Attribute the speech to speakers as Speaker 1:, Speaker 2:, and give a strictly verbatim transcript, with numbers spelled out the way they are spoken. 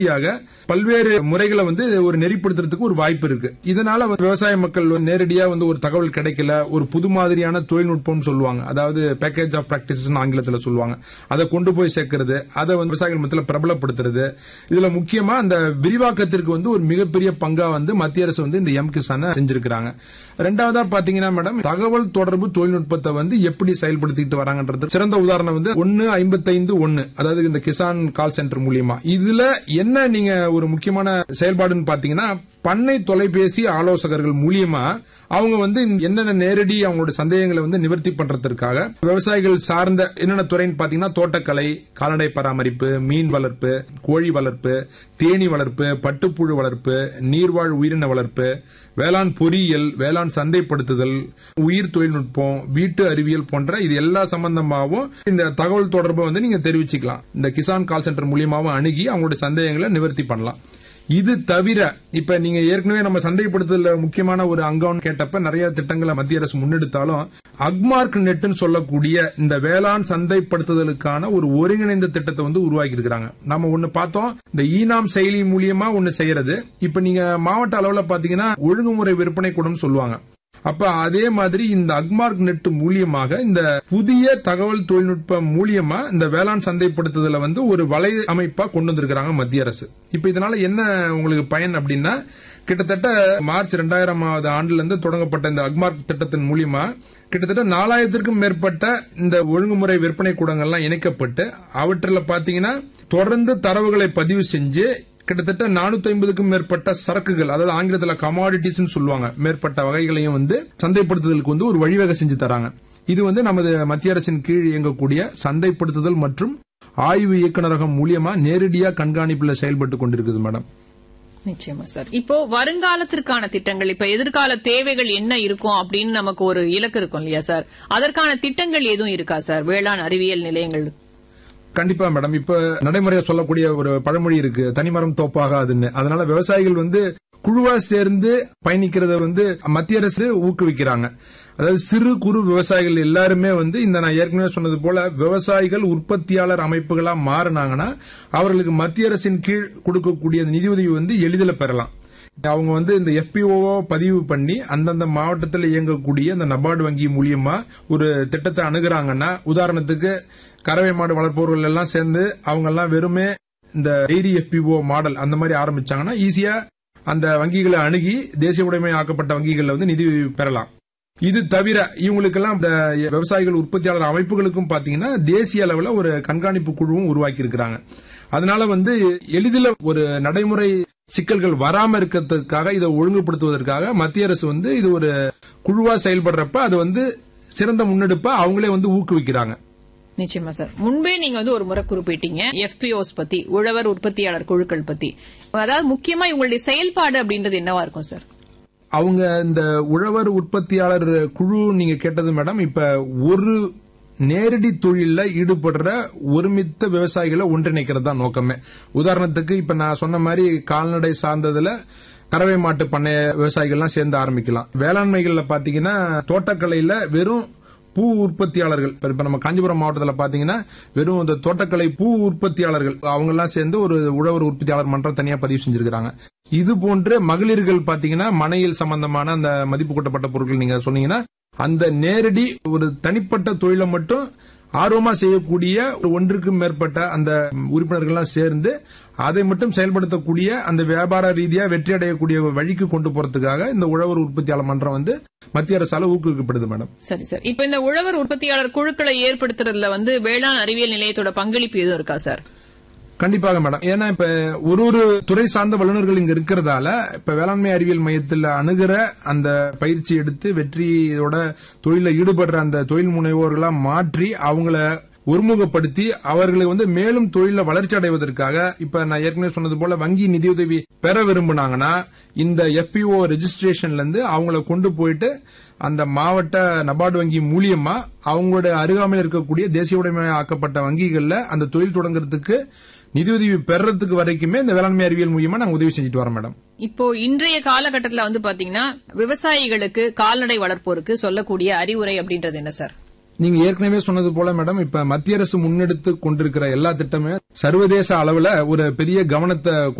Speaker 1: பல்வேறு முறைகளை வந்து ஒரு நெறிப்படுத்துறதுக்கு ஒரு வாய்ப்பு இருக்கு. இதனால விவசாய மக்கள் நேரடியா வந்து ஒரு தகவல் கிடைக்கல, ஒரு புது மாதிரியான தொழில்நுட்பம் சொல்லுவாங்க, அதாவது பேக்கேஜ் ஆஃப் பிராக்டிசஸ் ஆங்கிலத்தில் சொல்லுவாங்க, அதை கொண்டு போய் சேர்க்கிறது, அதை வந்து விவசாயிகள் மத்தியில் பிரபலப்படுத்துறது. இதுல முக்கியமா அந்த விரிவாக்கத்திற்கு வந்து ஒரு மிகப்பெரிய பங்கா வந்து மத்திய அரசு வந்து இந்த எம் கிசான் செஞ்சிருக்காங்க. ரெண்டாவதா பாத்தீங்கன்னா மேடம், தகவல் தொடர்பு தொழில்நுட்பத்தை வந்து எப்படி செயல்படுத்திட்டு வராங்கன்றது சிறந்த உதாரணம் வந்து ஒன்னு ஐம்பத்தைந்து ஒன்னு, அதாவது இந்த கிசான் கால் சென்டர் மூலியமா. இதுல என்ன நீங்க ஒரு முக்கியமான செயல்பாடுன்னு பாத்தீங்கன்னா, பண்ணை தொலைபேசி ஆலோசகர்கள் மூலியமா அவங்க வந்து என்னென்ன நேரடி அவங்களோட சந்தேகங்களை வந்து நிவர்த்தி பண்றதுக்காக விவசாயிகள் சார்ந்த என்னென்ன துறைன்னு பாத்தீங்கன்னா, தோட்டக்கலை, கால்நடை பராமரிப்பு, மீன் வளர்ப்பு, கோழி வளர்ப்பு, தேனி வளர்ப்பு, பட்டுப்புழு வளர்ப்பு, நீர்வாழ் உயிரின வளர்ப்பு, வேளாண் பொறியியல், வேளாண் சந்தைப்படுத்துதல், உயிர் தொழில்நுட்பம், வீட்டு அறிவியல் போன்ற இது எல்லா சம்பந்தமாகவும் இந்த தகவல் தொடர்பை வந்து நீங்க தெரிவிச்சுக்கலாம். இந்த கிசான் கால் சென்டர் மூலியமாவும் அணுகி அவங்களுடைய சந்தேகங்களை நிவர்த்தி பண்ணலாம். இது தவிர இப்ப நீங்க ஏற்கனவே நம்ம சந்தைப்படுத்துதல முக்கியமான ஒரு அங்கம் கேட்டப்ப நிறைய திட்டங்களை மத்திய அரசு முன்னெடுத்தாலும், அக்மார்க் நெட்னு சொல்லக்கூடிய இந்த வேளாண் சந்தைப்படுத்துதலுக்கான ஒரு ஒருங்கிணைந்த திட்டத்தை வந்து உருவாக்கி இருக்காங்க. நம்ம ஒண்ணு பார்த்தோம், இந்த ஈனாம் செயலி மூலியமா ஒண்ணு செய்யறது. இப்ப நீங்க மாவட்ட அளவுல பாத்தீங்கன்னா ஒழுங்குமுறை விற்பனை கூடம் சொல்லுவாங்க. அப்ப அதே மாதிரி இந்த அக்மார்க் நெட் மூலியமாக இந்த புதிய தகவல் தொழில்நுட்பம் மூலியமா இந்த வேளாண் சந்தைப்படுத்துதல வந்து ஒரு வலை அமைப்பா கொண்டு வந்திருக்காங்க மத்திய அரசு. இப்ப இதனால என்ன உங்களுக்கு பயன் அப்படின்னா, கிட்டத்தட்ட மார்ச் இரண்டாயிரமாவது ஆண்டுல இருந்து தொடங்கப்பட்ட இந்த அக்மார்க் திட்டத்தின் மூலியமா கிட்டத்தட்ட நாலாயிரத்திற்கும் மேற்பட்ட இந்த ஒழுங்குமுறை விற்பனை கூடங்கள்லாம் இணைக்கப்பட்டு அவற்றில் பாத்தீங்கன்னா தொடர்ந்து தரவுகளை பதிவு செஞ்சு கிட்டத்தட்ட நானூத்தி ஐம்பதுக்கும் மேற்பட்ட சரக்குகள், அதாவது ஆங்கிலத்தில் கமாடிட்டிஸ் சொல்லுவாங்க, மேற்பட்ட வகைகளையும் வந்து சந்தைப்படுத்துதலுக்கு வந்து ஒரு வழிவகை செஞ்சு தராங்க. இது வந்து நமது மத்திய அரசின் கீழ் இயங்கக்கூடிய சந்தைப்படுத்துதல் மற்றும் ஆய்வு இயக்குநரகம் மூலியமா நேரடியாக கண்காணிப்புல செயல்பட்டு கொண்டிருக்குது மேடம்.
Speaker 2: நிச்சயமா சார். இப்போ வருங்காலத்திற்கான திட்டங்கள், இப்ப எதிர்கால தேவைகள் என்ன இருக்கும் அப்படின்னு நமக்கு ஒரு இலக்கு இருக்கும் இல்லையா சார், அதற்கான திட்டங்கள் எதுவும் இருக்கா சார் வேளாண் அறிவியல் நிலையங்கள்?
Speaker 1: கண்டிப்பா மேடம். இப்ப நடைமுறையா சொல்லக்கூடிய ஒரு பழமொழி இருக்கு, தனிமரம் தோப்பாகாதுன்னு. அதனால விவசாயிகள் வந்து குழுவா சேர்ந்து பயணிக்கிறத வந்து மத்திய அரசு ஊக்குவிக்கிறாங்க. அதாவது சிறு குறு விவசாயிகள் எல்லாருமே வந்து இந்த நான் ஏற்கனவே சொன்னது போல விவசாயிகள் உற்பத்தியாளர் அமைப்புகளா மாறினாங்கன்னா அவர்களுக்கு மத்திய அரசின் கீழ் கொடுக்கக்கூடிய நிதியுதவி வந்து எளிதில் பெறலாம். அவங்க வந்து இந்த எஃபிஓ பதிவு பண்ணி அந்தந்த மாவட்டத்தில் இயங்கக்கூடிய இந்த நபார்டு வங்கி மூலியமா ஒரு திட்டத்தை அணுகுறாங்கன்னா, உதாரணத்துக்கு கறவை மாடு வளர்ப்பவர்கள் எல்லாம் சேர்ந்து அவங்க எல்லாம் வெறுமே இந்த டெய்ரி எஃபிஓ மாடல் அந்த மாதிரி ஆரம்பிச்சாங்கன்னா ஈஸியா அந்த வங்கிகளை அணுகி தேசிய உடைமை ஆக்கப்பட்ட வங்கிகளில் வந்து நிதி பெறலாம். இது தவிர இவங்களுக்கெல்லாம் இந்த விவசாயிகள் உற்பத்தியாளர் அமைப்புகளுக்கும் பாத்தீங்கன்னா தேசிய அளவில் ஒரு கண்காணிப்பு குழுவும் உருவாக்கி இருக்கிறாங்க. அதனால வந்து எளிதில் ஒரு நடைமுறை சிக்கல்கள் வராம இருக்கிறதுக்காக இதை ஒழுங்குபடுத்துவதற்காக மத்திய அரசு வந்து இது ஒரு குழுவா செயல்படுறப்ப அது வந்து சிறந்த முன்னெடுப்பா அவங்களே வந்து ஊக்குவிக்கிறாங்க.
Speaker 2: நிச்சயமா சார். முன்பே நீங்க வந்து ஒரு முறை குறிப்பிட்டீங்க எஃபிஓஸ் பத்தி, உழவர் உற்பத்தியாளர் குழுக்கள் பத்தி. அதாவது முக்கியமா இவங்களுடைய செயல்பாடு அப்படின்றது என்னவா இருக்கும் சார்?
Speaker 1: அவங்க இந்த உழவர் உற்பத்தியாளர் குழு நீங்க கேட்டது மேடம், இப்ப ஒரு நேரடி தொழில ஈடுபடுற ஒருமித்த விவசாயிகளை ஒன்றிணைக்கிறது தான் நோக்கமே. உதாரணத்துக்கு இப்ப நான் சொன்ன மாதிரி கால்நடை சார்ந்ததுல கறவை மாட்டு பண்ணை விவசாயிகள்லாம் சேர்ந்து ஆரம்பிக்கலாம். வேளாண்மைகள்ல பாத்தீங்கன்னா தோட்டக்கலையில வெறும் பூ உற்பத்தியாளர்கள், இப்ப நம்ம காஞ்சிபுரம் மாவட்டத்தில் பாத்தீங்கன்னா வெறும் இந்த தோட்டக்கலை பூ உற்பத்தியாளர்கள் அவங்க எல்லாம் சேர்ந்து ஒரு உழவர் உற்பத்தியாளர் மன்றம் தனியா பதிவு செஞ்சிருக்காங்க. இது போன்ற மகளிர்கள் பாத்தீங்கன்னா மனையில் சம்பந்தமான அந்த மதிப்பு கூட்டப்பட்ட பொருட்கள் நீங்க சொன்னீங்கன்னா அந்த நேரடி ஒரு தனிப்பட்ட தொழிலை மட்டும் ஆர்வமா செய்யக்கூடிய ஒரு ஒன்றுக்கும் மேற்பட்ட அந்த உறுப்பினர்கள்லாம் சேர்ந்து அதை மட்டும் செயல்படுத்தக்கூடிய அந்த வியாபார ரீதியா வெற்றி அடையக்கூடிய வழிக்கு கொண்டு போறதுக்காக இந்த உழவர் உற்பத்தியாளர் மன்றம் வந்து மத்திய அரசால ஊக்குவிக்கப்படுது மேடம்.
Speaker 2: சரி சார். இப்ப இந்த உழவர் உற்பத்தியாளர் குழுக்களை ஏற்படுத்துறதுல வந்து வேளாண் அறிவியல் நிலையத்தோட பங்களிப்பு எதுவும் இருக்கா சார்?
Speaker 1: கண்டிப்பாக மேடம். ஏன்னா இப்ப ஒரு ஒரு துறை சார்ந்த வல்லுநர்கள் இங்க இருக்கிறதால இப்ப வேளாண்மை அறிவியல் மையத்தில் அணுகிற அந்த பயிற்சி எடுத்து வெற்றியோட தொழில ஈடுபடுற அந்த தொழில் முனைவோர்களா மாற்றி அவங்கள ஒருமுகப்படுத்தி அவர்களை வந்து மேலும் தொழில வளர்ச்சி அடைவதற்காக இப்ப நான் ஏற்கனவே சொன்னது போல வங்கி நிதியுதவி பெற விரும்பினாங்கன்னா இந்த எஃபிஓ ரெஜிஸ்ட்ரேஷன்ல இருந்து அவங்கள கொண்டு போயிட்டு அந்த மாவட்ட நபார்டு வங்கி மூலியமா அவங்களோட அருகாமையில் இருக்கக்கூடிய தேசிய உடைமை ஆக்கப்பட்ட வங்கிகள்ல அந்த தொழில் தொடங்குறதுக்கு நிதியுதவி பெறறதுக்கு வரைக்குமே இந்த வேளாண்மை அறிவியல் மூலியமா நாங்க உதவி செஞ்சுட்டு வரோம் மேடம்.
Speaker 2: இப்போ இன்றைய காலகட்டத்தில் வந்து பாத்தீங்கன்னா விவசாயிகளுக்கு கால்நடை வளர்ப்போருக்கு சொல்லக்கூடிய அறிவுரை அப்படின்றது என்ன சார்?
Speaker 1: நீங்க ஏற்கனவே சொன்னது போல மேடம், இப்ப மத்திய அரசு முன்னெடுத்து கொண்டிருக்கிற எல்லா திட்டமே சர்வதேச அளவுல ஒரு பெரிய கவனத்தை